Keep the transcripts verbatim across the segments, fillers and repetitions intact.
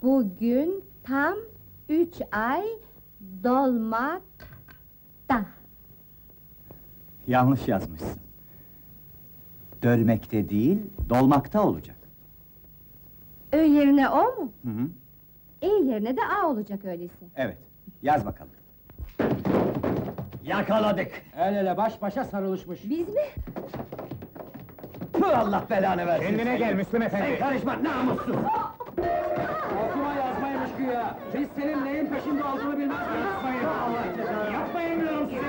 Bugün tam üç ay dolmakta. Yanlış yazmışsın. Dölmekte değil, dolmakta olacak. Ö yerine o mu? Hı hı. E yerine de a olacak öyleyse. Evet, yaz bakalım. Yakaladık! El ele baş başa sarılışmış. Biz mi? Tüh, Allah belanı versin! Kendine gel Müslüm efendi. Sen karışma, namussuz! Okuma yazmaymış güya. Biz senin neyin peşinde olduğunu bilmez miyiz? Yapmayın! Yapmayın diyorum size!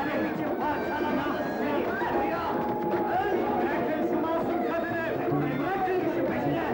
Bırakın şu masum kadını! Bırakın şu peşine!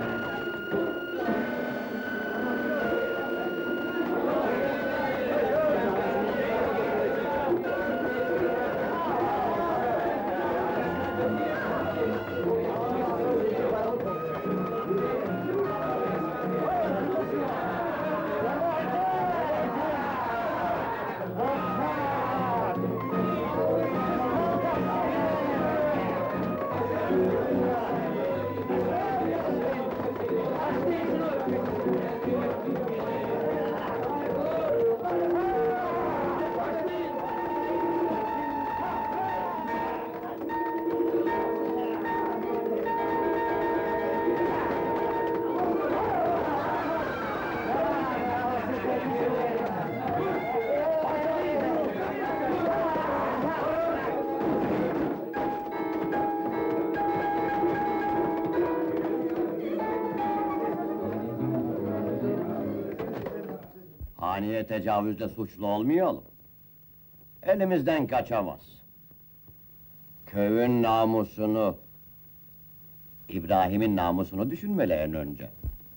Haniye tecavüzde suçlu olmayalım. Elimizden kaçamaz. Köyün namusunu, İbrahim'in namusunu düşünmeli en önce.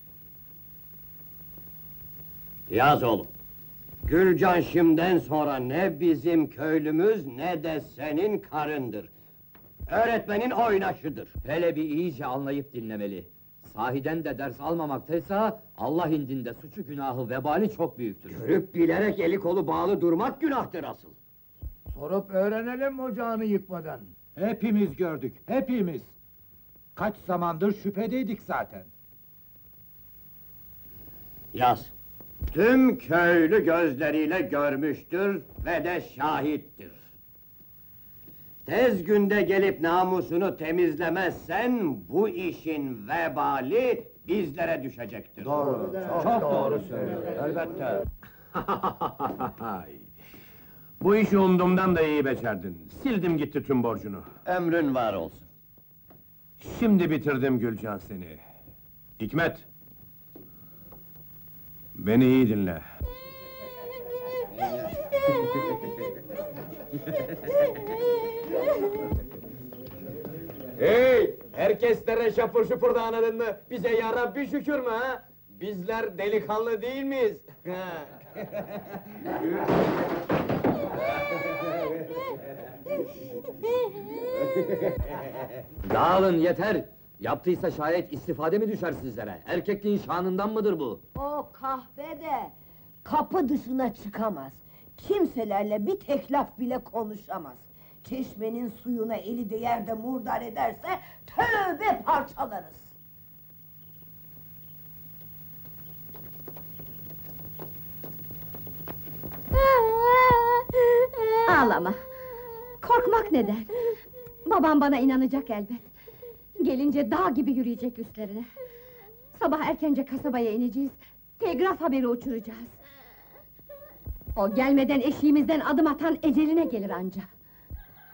Yaz oğlum. Gülcan şimdiden sonra ne bizim köylümüz ne de senin karındır. Öğretmenin oynaşıdır. Hele bir iyice anlayıp dinlemeli. Sahiden de ders almamaktaysa, Allah indinde suçu, günahı, vebali çok büyüktür. Görüp bilerek eli kolu bağlı durmak günahtır asıl. Sorup öğrenelim ocağını yıkmadan. Hepimiz gördük, hepimiz. Kaç zamandır şüphedeydik zaten. Yaz. Tüm köylü gözleriyle görmüştür ve de şahittir. Tez günde gelip namusunu temizlemezsen, bu işin vebali bizlere düşecektir. Doğru, çok, çok doğru söylüyor, elbette. Bu işi umduğumdan da iyi becerdin. Sildim gitti tüm borcunu. Ömrün var olsun. Şimdi bitirdim Gülcan seni. Hikmet! Beni iyi dinle. Hey! Herkeslere şapur şupur da anladın mı? Bize yarabbi şükür mü ha? Bizler delikanlı değil miyiz? Dağılın yeter! Yaptıysa şayet istifade mi düşer sizlere? Erkekliğin şanından mıdır bu? O kahvede kapı dışına çıkamaz. Kimselerle bir tek laf bile konuşamaz. Çeşmenin suyuna eli değer de murdar ederse tövbe parçalarız. Ağlama! Korkmak neden? Babam bana inanacak elbet. Gelince dağ gibi yürüyecek üstlerine. Sabah erkence kasabaya ineceğiz. Telgraf haberi uçuracağız. O gelmeden eşiğimizden adım atan eceline gelir anca.